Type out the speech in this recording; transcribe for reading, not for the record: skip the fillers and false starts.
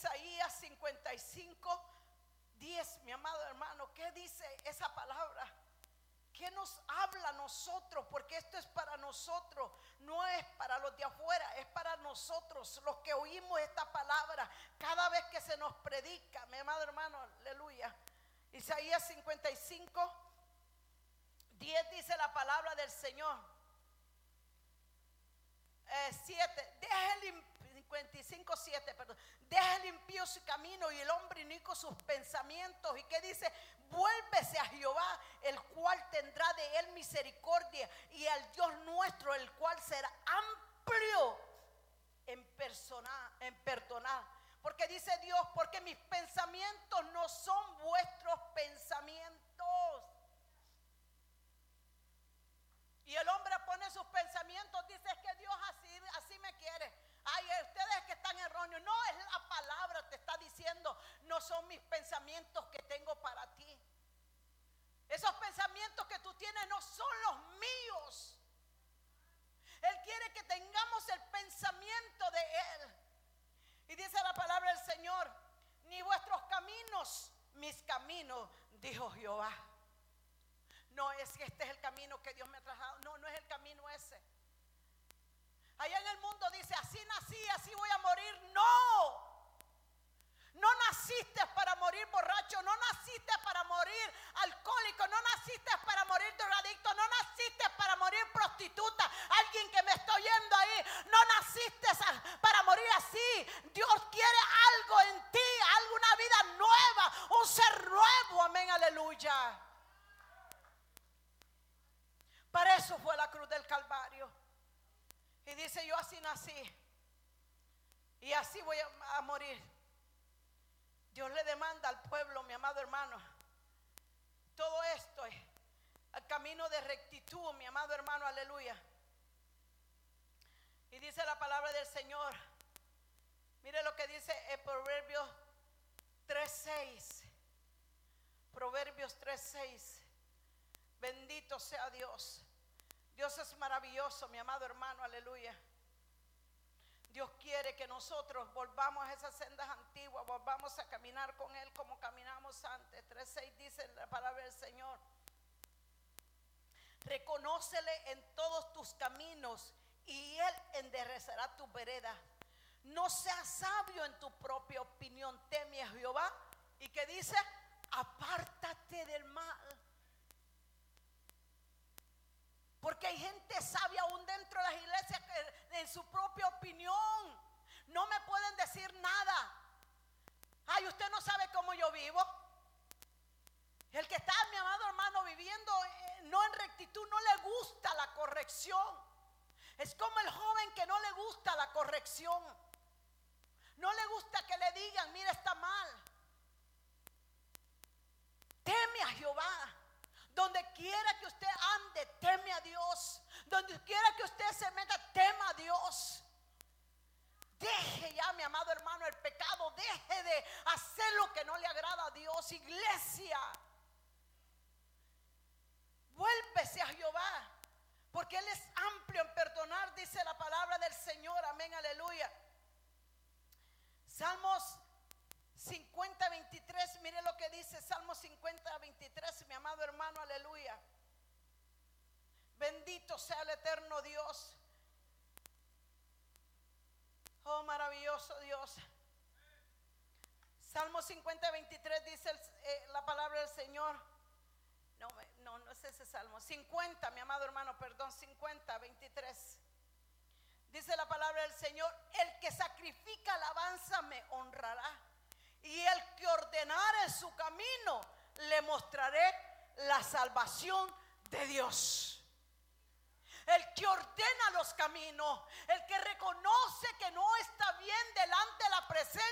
Isaías 55:10, mi amado hermano, ¿qué dice esa palabra? ¿Qué nos habla a nosotros? Porque esto es para nosotros, no es para los de afuera, es para nosotros, los que oímos esta palabra cada vez que se nos predica, mi amado hermano, aleluya. Isaías 55:10 dice la palabra del Señor. 55:7, perdón. Deja el impío su camino y el hombre inicuo sus pensamientos. ¿Y qué dice? Vuélvese a Jehová, el cual tendrá de él misericordia, y al Dios nuestro, el cual será amplio en perdonar. Porque dice Dios, porque mis pensamientos no son vuestros pensamientos. Y el hombre pone sus pensamientos, dice, es que Dios así me quiere. Ay, ustedes que están erróneos. No, es la palabra, te está diciendo, no son mis pensamientos que tengo para ti. Esos pensamientos que tú tienes no son los míos. Él quiere que tengamos el pensamiento de Él. Y dice la palabra del Señor, ni vuestros caminos, mis caminos, dijo Jehová. No es que este es el camino que Dios me ha trazado. No, no es el camino ese. Allá en el mundo dice, así nací, así voy a morir. No. No naciste para morir borracho, no naciste para morir alcohólico, no naciste para morir drogadicto, no naciste para morir prostituta. Alguien que me está oyendo ahí, no naciste para morir así. Dios quiere algo en ti, alguna vida nueva, un ser nuevo, amén, aleluya. Para eso fue la cruz del Calvario. Y dice, yo así nací y así voy a morir. Dios le demanda al pueblo, mi amado hermano, todo esto es el camino de rectitud, mi amado hermano, aleluya. Y dice la palabra del Señor, mire lo que dice en Proverbios 3:6. Proverbios 3:6. Bendito sea Dios. Dios es maravilloso, mi amado hermano, aleluya. Dios quiere que nosotros volvamos a esas sendas antiguas, volvamos a caminar con Él como caminamos antes. 3:6 dice la palabra del Señor. Reconócele en todos tus caminos y Él enderezará tu vereda. No seas sabio en tu propia opinión, teme a Jehová. ¿Y qué dice? Apártate del mal. Porque hay gente sabia aún dentro de las iglesias que en su propia opinión no me pueden decir nada. Ay, usted no sabe cómo yo vivo. El que está, mi amado hermano, viviendo no en rectitud, no le gusta la corrección. Es como el joven que no le gusta la corrección. No le gusta que le digan, mira, está mal. Teme a Jehová. Donde quiera que usted ande, teme a Dios. Donde quiera que usted se meta, tema a Dios. Deje ya, mi amado hermano, el pecado. Deje de hacer lo que no le agrada a Dios. Iglesia, vuélvese a Jehová, porque Él es amplio en perdonar, dice la palabra del Señor, amén, aleluya. Salmos 50:23, mire lo que dice Salmo 50:23, mi amado hermano, aleluya. Bendito sea el eterno Dios. Oh, maravilloso Dios. Salmo 50:23 dice la palabra del Señor. No es ese Salmo. 50, mi amado hermano, perdón, 50:23. Dice la palabra del Señor: el que sacrifica alabanza me honrará, y el que ordenare su camino le mostraré la salvación de Dios. El que ordena los caminos, el que reconoce que no está bien delante de la presencia